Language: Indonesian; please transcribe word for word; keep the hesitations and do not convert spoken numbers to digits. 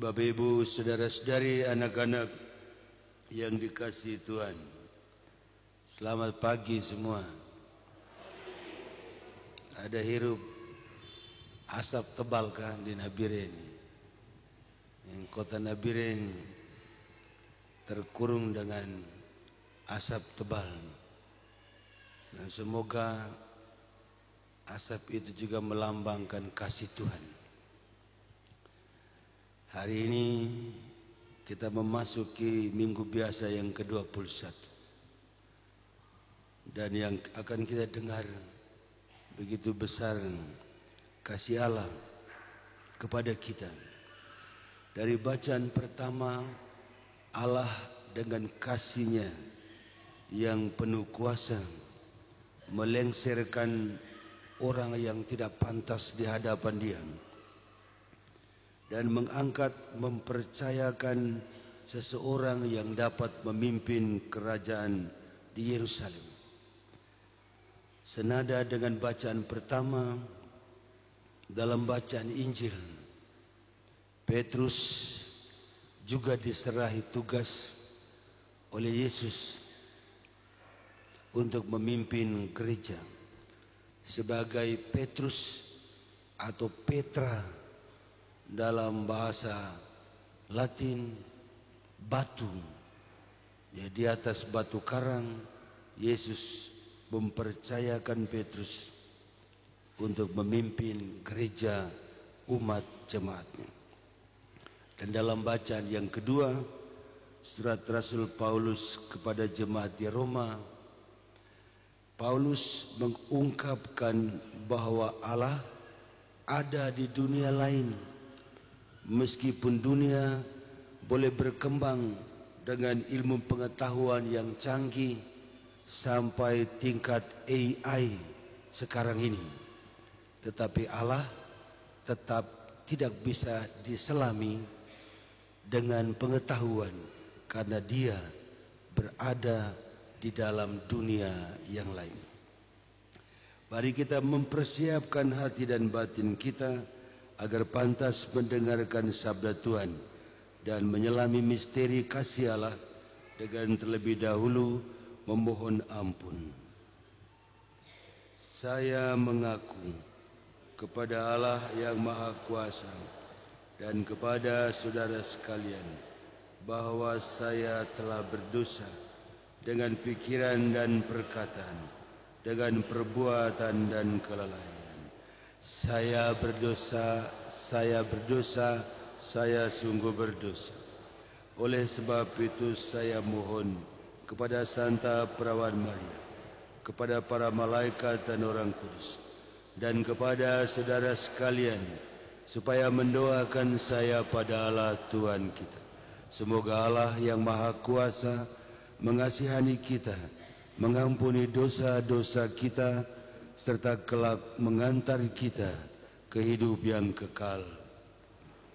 Bapak Ibu, saudara-saudari, anak-anak yang dikasihi Tuhan, selamat pagi semua. Ada hirup asap tebal kan di Nabire ini. Yang kota Nabire terkurung dengan asap tebal. Dan semoga asap itu juga melambangkan kasih Tuhan. Hari ini kita memasuki minggu biasa yang ke dua puluh satu. Dan yang akan kita dengar begitu besar kasih Allah kepada kita. Dari bacaan pertama, Allah dengan kasih-Nya yang penuh kuasa melengsarkan orang yang tidak pantas di hadapan Dia dan mengangkat, mempercayakan seseorang yang dapat memimpin kerajaan di Yerusalem. Senada dengan bacaan pertama, dalam bacaan Injil, Petrus juga diserahi tugas oleh Yesus untuk memimpin gereja sebagai Petrus atau Petra. Dalam bahasa Latin, batu. Ya, di atas batu karang Yesus mempercayakan Petrus untuk memimpin gereja umat jemaatnya. Dan dalam bacaan yang kedua, surat Rasul Paulus kepada jemaat di Roma, Paulus mengungkapkan bahwa Allah ada di dunia lain. Meskipun dunia boleh berkembang dengan ilmu pengetahuan yang canggih sampai tingkat A I sekarang ini, tetapi Allah tetap tidak bisa diselami dengan pengetahuan karena Dia berada di dalam dunia yang lain. Mari kita mempersiapkan hati dan batin kita agar pantas mendengarkan sabda Tuhan dan menyelami misteri kasih Allah dengan terlebih dahulu memohon ampun. Saya mengaku kepada Allah yang Maha Kuasa dan kepada saudara sekalian bahwa saya telah berdosa dengan pikiran dan perkataan, dengan perbuatan dan kelalaian. Saya berdosa, saya berdosa, saya sungguh berdosa. Oleh sebab itu saya mohon kepada Santa Perawan Maria, kepada para malaikat dan orang kudus, dan kepada saudara sekalian, supaya mendoakan saya pada Allah Tuhan kita. Semoga Allah yang Maha Kuasa mengasihani kita, mengampuni dosa-dosa kita, serta kelak mengantar kita ke hidup yang kekal.